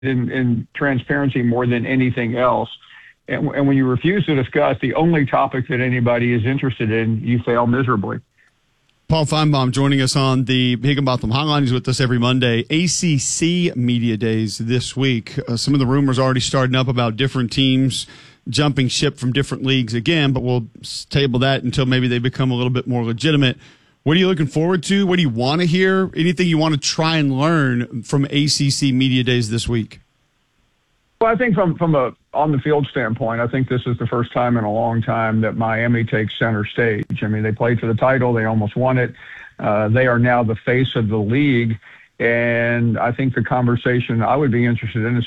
in transparency more than anything else. And when you refuse to discuss the only topic that anybody is interested in, you fail miserably. Paul Finebaum joining us on the Higginbotham Hotline. He's with us every Monday. ACC Media Days this week. Some of the rumors already starting up about different teams jumping ship from different leagues again, but we'll table that until maybe they become a little bit more legitimate. What are you looking forward to? What do you want to hear? Anything you want to try and learn from ACC Media Days this week? Well, I think from a on-the-field standpoint, I think this is the first time in a long time that Miami takes center stage. I mean, they played for the title. They almost won it. They are now the face of the league. And I think the conversation I would be interested in is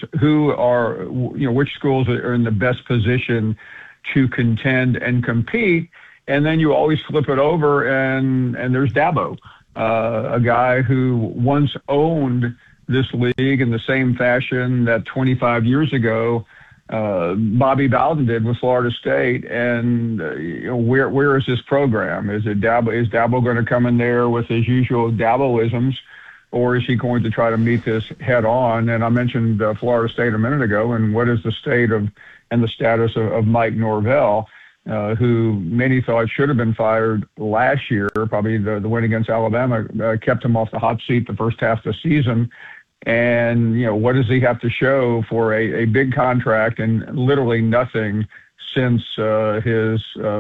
which schools are in the best position to contend and compete. And then you always flip it over and there's Dabo, a guy who once owned this league in the same fashion that 25 years ago Bobby Bowden did with Florida State. And where is this program? Is Dabo going to come in there with his usual Daboisms, or is he going to try to meet this head on? And I mentioned Florida State a minute ago, and what is the state of and the status of Mike Norvell, who many thought should have been fired last year. Probably the win against Alabama kept him off the hot seat the first half of the season. And, what does he have to show for a big contract and literally nothing since his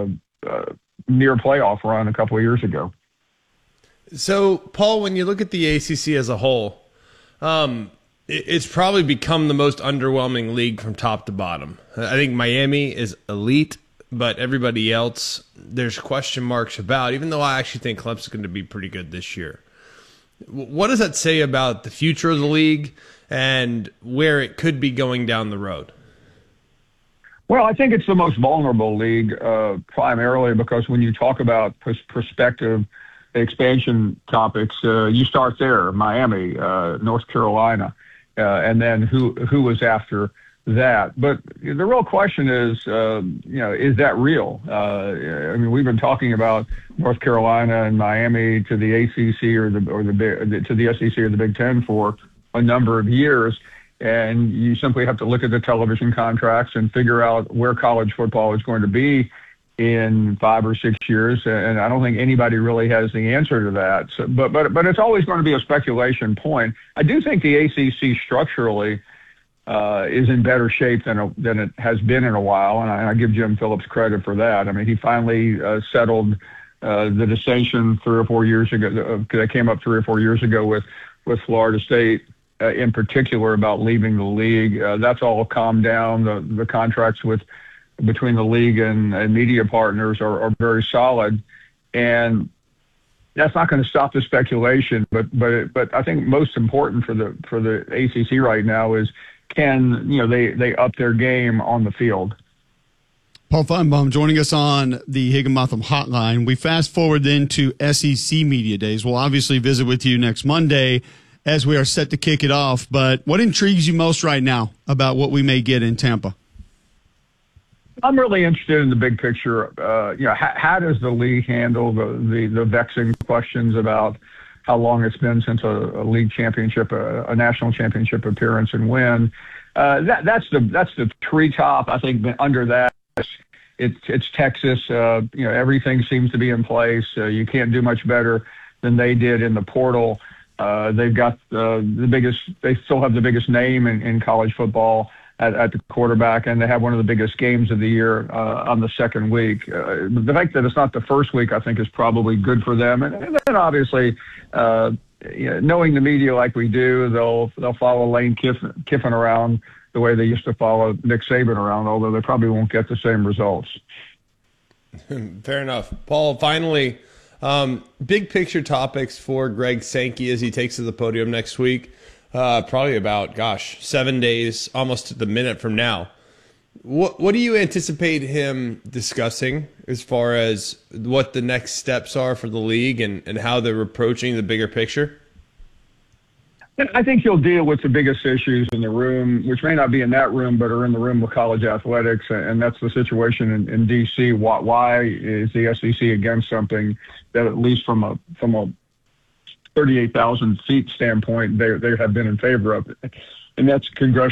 near playoff run a couple of years ago? So, Paul, when you look at the ACC as a whole, it's probably become the most underwhelming league from top to bottom. I think Miami is elite, but everybody else, there's question marks about, even though I actually think Clemson's going to be pretty good this year. What does that say about the future of the league and where it could be going down the road? Well, I think it's the most vulnerable league, primarily because when you talk about prospective expansion topics, you start there, Miami, North Carolina, and then who was after that. But the real question is that real? I mean, we've been talking about North Carolina and Miami to the ACC to the SEC or the Big Ten for a number of years, and you simply have to look at the television contracts and figure out where college football is going to be in 5 or 6 years. And I don't think anybody really has the answer to that. So, but it's always going to be a speculation point. I do think the ACC structurally is in better shape than it has been in a while, and I give Jim Phillips credit for that. I mean, he finally settled the dissension 3 or 4 years ago that came up 3 or 4 years ago with Florida State in particular about leaving the league. That's all calmed down. The contracts between the league and media partners are very solid, and that's not going to stop the speculation. But I think most important for the ACC right now is can they up their game on the field. Paul Finebaum joining us on the Higginbotham Hotline. We fast forward then to SEC Media Days. We'll obviously visit with you next Monday as we are set to kick it off. But what intrigues you most right now about what we may get in Tampa? I'm really interested in the big picture. How does the league handle the vexing questions about how long it's been since a league championship, a national championship appearance and win? That's the treetop. I think under that, it's Texas. Everything seems to be in place. You can't do much better than they did in the portal. They've got the biggest. They still have the biggest name in college football at the quarterback, and they have one of the biggest games of the year on the second week. The fact that it's not the first week, I think, is probably good for them. And then obviously, knowing the media like we do, they'll follow Lane Kiffin around the way they used to follow Nick Saban around, although they probably won't get the same results. Fair enough. Paul, finally, big picture topics for Greg Sankey as he takes to the podium next week. Probably about, 7 days, almost to the minute from now. What do you anticipate him discussing as far as what the next steps are for the league and how they're approaching the bigger picture? I think he'll deal with the biggest issues in the room, which may not be in that room, but are in the room with college athletics, and that's the situation in D.C. Why is the SEC against something that, at least from a 38,000 seat standpoint, they have been in favor of it? and that's congressional